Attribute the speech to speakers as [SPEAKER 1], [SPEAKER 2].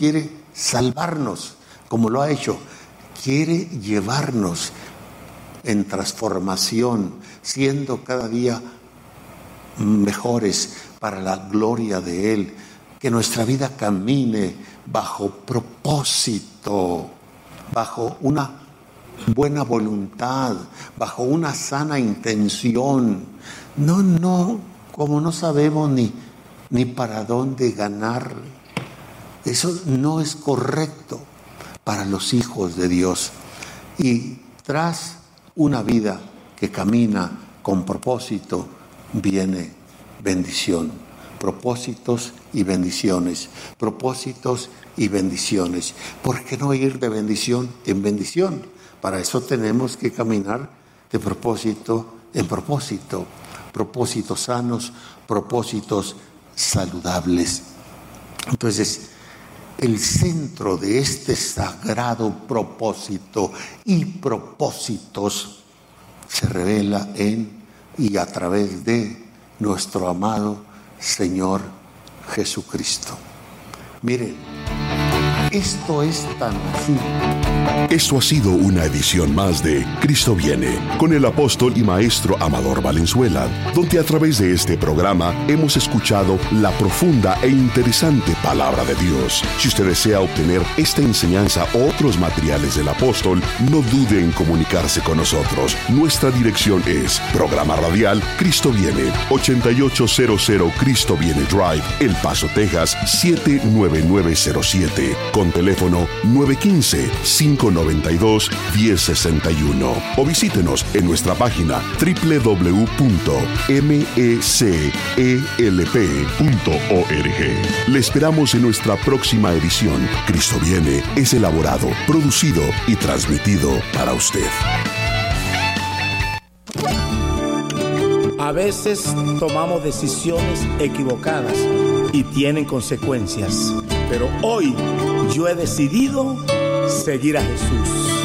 [SPEAKER 1] quiere salvarnos, como lo ha hecho. Quiere llevarnos en transformación, siendo cada día mejores para la gloria de Él. Que nuestra vida camine bajo propósito, bajo una buena voluntad, bajo una sana intención. No, como no sabemos ni para dónde ganar. Eso no es correcto para los hijos de Dios. Y tras una vida que camina con propósito, viene bendición. Propósitos y bendiciones. Propósitos y bendiciones. ¿Por qué no ir de bendición en bendición? Para eso tenemos que caminar de propósito en propósito. Propósitos sanos, propósitos saludables. Entonces, el centro de este sagrado propósito y propósitos se revela en y a través de nuestro amado Señor Jesucristo. Miren, esto es tan así.
[SPEAKER 2] Esto ha sido una edición más de Cristo Viene, con el apóstol y maestro Amador Valenzuela, donde a través de este programa hemos escuchado la profunda e interesante palabra de Dios. Si usted desea obtener esta enseñanza o otros materiales del apóstol, no dude en comunicarse con nosotros. Nuestra dirección es Programa Radial Cristo Viene, 8800 Cristo Viene Drive, El Paso, Texas, 79907, con teléfono 915-592-1061. O visítenos en nuestra página www.mecelp.org. Le esperamos en nuestra próxima edición. Cristo Viene es elaborado, producido y transmitido para usted.
[SPEAKER 3] A veces tomamos decisiones equivocadas y tienen consecuencias, pero hoy yo he decidido seguir a Jesús.